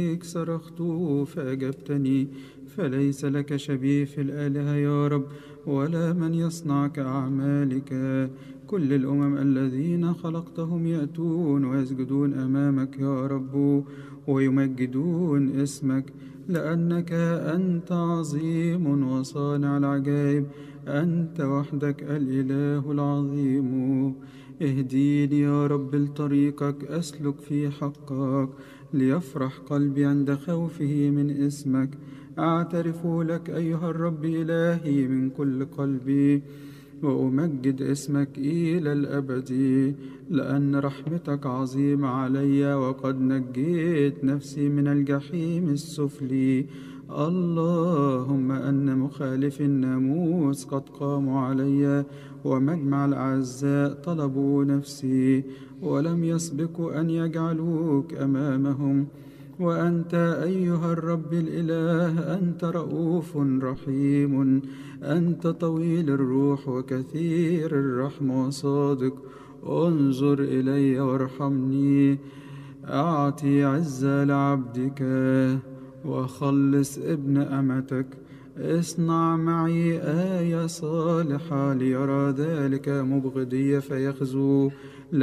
صرخت فأجبتني، فليس لك شبيه في الآلهة يا رب، ولا من يصنع كأعمالك. كل الأمم الذين خلقتهم يأتون ويسجدون أمامك يا رب، ويمجدون اسمك، لأنك أنت عظيم وصانع العجائب، أنت وحدك الإله العظيم. اهديني يا رب لطريقك، أسلك في حقك، ليفرح قلبي عند خوفه من اسمك. أعترف لك أيها الرب إلهي من كل قلبي، وأمجد اسمك إلى الأبد، لأن رحمتك عظيمة علي، وقد نجيت نفسي من الجحيم السفلي. اللهم أن مخالف الناموس قد قاموا علي، ومجمع الأعزاء طلبوا نفسي، ولم يسبقوا أن يجعلوك أمامهم. وأنت أيها الرب الإله، أنت رؤوف رحيم، أنت طويل الروح وكثير الرحم وصادق. انظر إلي وارحمني، أعطي عزة لعبدك، وخلص ابن أمتك. اصنع معي آية صالحة، ليرى ذلك مبغضي فيخزو.